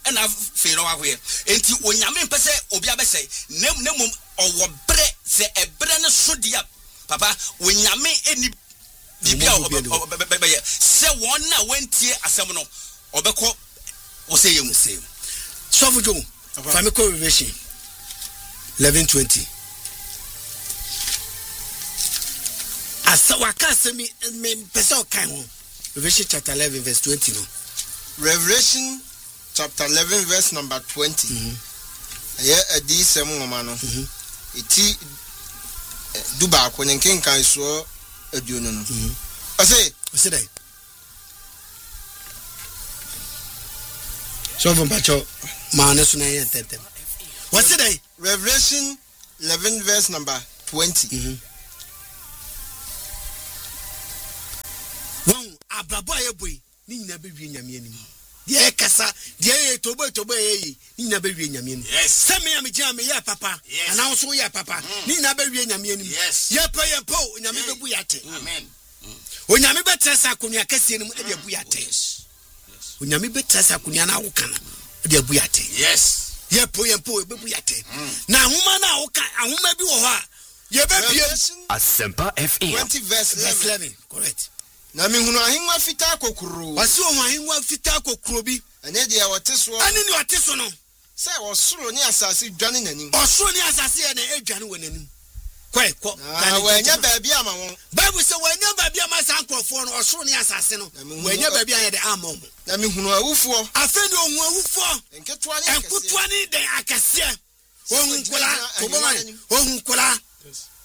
and I've failed our way. Enti onyame pese obi abese nemum owo bre se ebre ne sodia papa onyame eni bibia obebe se won na wentie asem no obekọ wo say yem say so fujo famiko revelation 11:20 asawaka semi me pese okan ho Revelation chapter 11 verse 20 no. Revelation chapter 11 verse number 20. Yeah, a decent woman. Iti duba ko nyen kan so aduonu no. I say that. So from pacho man so na yen tetem. What's it? Revelation 11 verse number 20. Abrabo ayeboy ni nyina be wie nyame anim de kasa de tobo yi ni nyina be wie nyame anim se me am gya me ya papa ana so ya papa ni nyina be wie nyame anim ye pa ye po nyame be bu yate amen onyame be tresa akonia kase anim e de bu yate onyame be tresa akonia na wo kana e de bu yate ye po ye po be bu yate na ahoma na wo ka ahoma bi wo ho a ye be bie Asempa FM 20 verse 11 correct. Na mi hunu ahinwa fita kokuru. Wasi o ahinwa fita kokuru bi. Ene de woteso. Ani ni woteso no. Se osoro ni asase dwane nanim. Osoro ni asase e na edwane wonanim. Kwai ko. Na wanya baabi ama won. Bible say wanya baabi ama sankrofo no osoro ni asase no. Wanya baabi an de ama mo. Na mi hunu awufo. Afeni ohun awufo. Enketuwa ni de akase. Ohun kola, ohun kola.